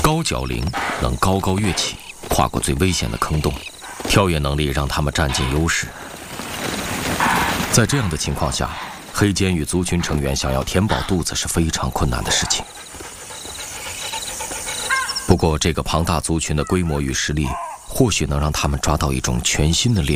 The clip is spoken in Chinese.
高脚羚能高高跃起，跨过最危险的坑洞，跳跃能力让它们占尽优势。在这样的情况下，黑肩羽族群成员想要填饱肚子是非常困难的事情。不过，这个庞大族群的规模与实力，或许能让他们抓到一种全新的猎物。